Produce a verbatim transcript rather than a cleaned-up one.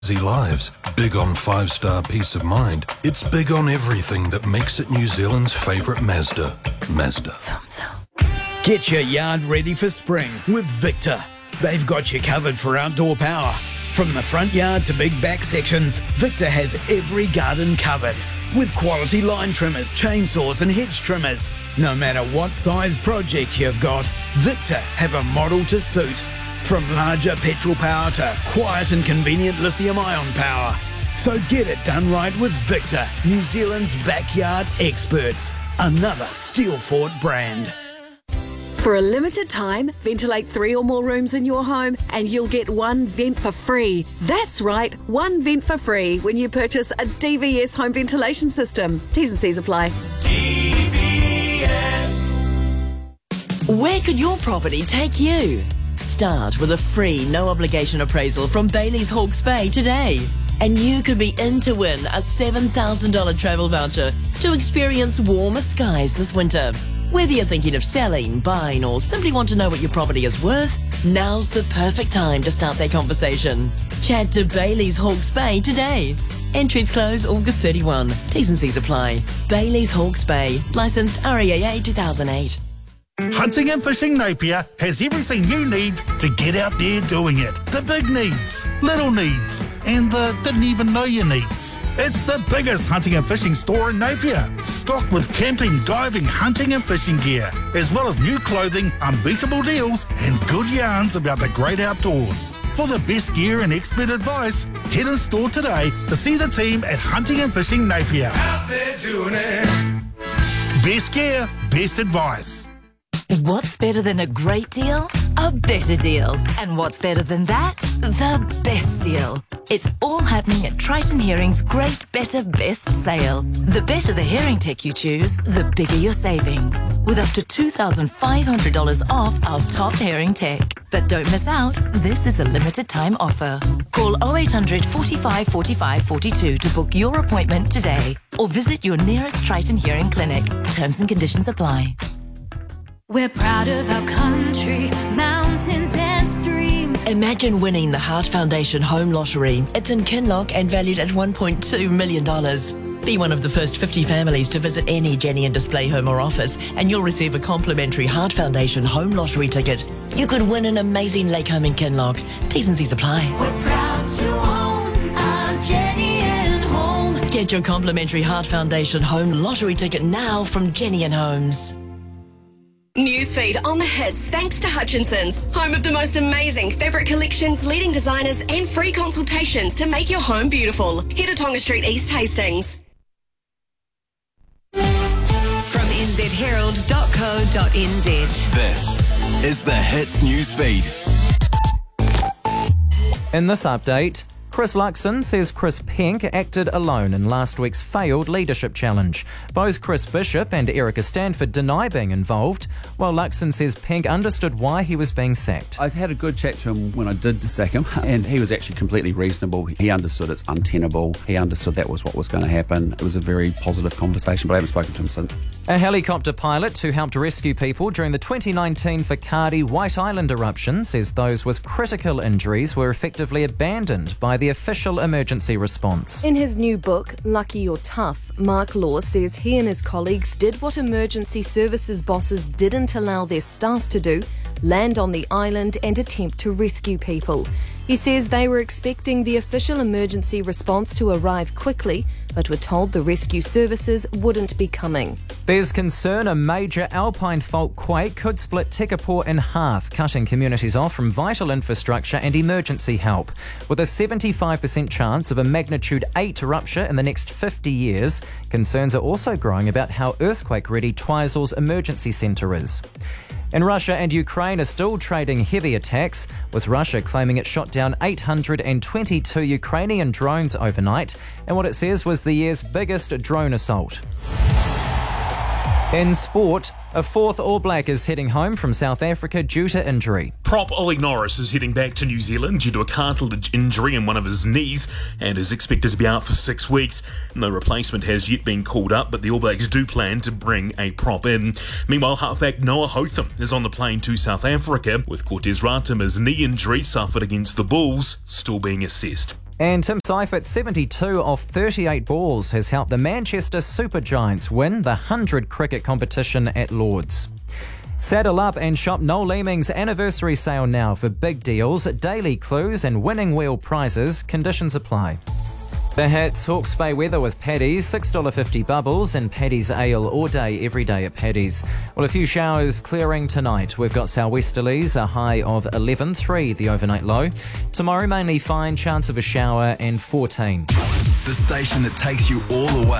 Lives. Big on five-star peace of mind. It's big on everything that makes it New Zealand's favourite Mazda. Mazda. Get your yard ready for spring with Victor. They've got you covered for outdoor power. From the front yard to big back sections, Victor has every garden covered. With quality line trimmers, chainsaws and hedge trimmers. No matter what size project you've got, Victor have a model to suit. From larger petrol power to quiet and convenient lithium-ion power. So get it done right with Victor, New Zealand's backyard experts. Another Steelfort brand. For a limited time, ventilate three or more rooms in your home and you'll get one vent for free. That's right, one vent for free when you purchase a D V S home ventilation system. T's and C's apply. D V S. Where could your property take you? Start with a free, no-obligation appraisal from Bailey's Hawke's Bay today. And you could be in to win a seven thousand dollars travel voucher to experience warmer skies this winter. Whether you're thinking of selling, buying, or simply want to know what your property is worth, now's the perfect time to start that conversation. Chat to Bailey's Hawke's Bay today. Entries close August thirty-first. T's and C's apply. Bailey's Hawke's Bay. Licensed R E A A two thousand eight. Hunting and Fishing Napier has everything you need to get out there doing it. The big needs, little needs, and the didn't even know your needs. It's the biggest hunting and fishing store in Napier, stocked with camping, diving, hunting and fishing gear, as well as new clothing, unbeatable deals, and good yarns about the great outdoors. For the best gear and expert advice, head in store today to see the team at Hunting and Fishing Napier. Out there doing it. Best gear, best advice. What's better than a great deal? A better deal. And what's better than that? The best deal. It's all happening at Triton Hearing's Great Better Best sale. The better the hearing tech you choose, the bigger your savings. With up to two thousand five hundred dollars off our top hearing tech. But don't miss out, this is a limited time offer. Call oh eight hundred, forty-five, forty-five, forty-two to book your appointment today. Or visit your nearest Triton Hearing clinic. Terms and conditions apply. We're proud of our country, mountains and streams. Imagine winning the Heart Foundation Home Lottery. It's in Kinloch and valued at one point two million dollars. Be one of the first fifty families to visit any Jenny and Display home or office, and you'll receive a complimentary Heart Foundation Home Lottery ticket. You could win an amazing lake home in Kinloch. T's and C's apply. We're proud to own our Jenny and Home. Get your complimentary Heart Foundation Home Lottery ticket now from Jenny and Homes. Newsfeed on the hits thanks to Hutchinson's, home of the most amazing fabric collections, leading designers and free consultations to make your home beautiful. Head to Tonga Street East Hastings. From n z herald dot co dot n z. This is the Hits Newsfeed. In this update, Chris Luxon says Chris Penk acted alone in last week's failed leadership challenge. Both Chris Bishop and Erica Stanford deny being involved, while Luxon says Penk understood why he was being sacked. I had a good chat to him when I did sack him, and he was actually completely reasonable. He understood it's untenable. He understood that was what was going to happen. It was a very positive conversation, but I haven't spoken to him since. A helicopter pilot who helped rescue people during the twenty nineteen Whakaari White Island eruption says those with critical injuries were effectively abandoned by the official emergency response. In his new book, Lucky or Tough, Mark Law says he and his colleagues did what emergency services bosses didn't allow their staff to do, land on the island and attempt to rescue people. He says they were expecting the official emergency response to arrive quickly, but were told the rescue services wouldn't be coming. There's concern a major alpine fault quake could split Tekapō in half, cutting communities off from vital infrastructure and emergency help. With a seventy-five percent chance of a magnitude eight rupture in the next fifty years, concerns are also growing about how earthquake-ready Twizel's emergency centre is. And Russia and Ukraine are still trading heavy attacks, with Russia claiming it shot down eight hundred twenty-two Ukrainian drones overnight in what it says was the year's biggest drone assault. In sport, a fourth All Black is heading home from South Africa due to injury. Prop Ollie Norris is heading back to New Zealand due to a cartilage injury in one of his knees and is expected to be out for six weeks. No replacement has yet been called up, but the All Blacks do plan to bring a prop in. Meanwhile, halfback Noah Hotham is on the plane to South Africa, with Cortez Ratama's knee injury suffered against the Bulls still being assessed. And Tim Seifert, seventy-two off thirty-eight balls, has helped the Manchester Supergiants win the one hundred cricket competition at Lords. Saddle up and shop Noel Leeming's anniversary sale now for big deals, daily clues and winning wheel prizes. Conditions apply. The Hits, Hawke's Bay weather with Paddy's, six dollars fifty bubbles and Paddy's ale all day, every day at Paddy's. Well, a few showers clearing tonight. We've got southwesterlies, a high of eleven, three the overnight low. Tomorrow mainly fine, chance of a shower and fourteen. The station that takes you all the way.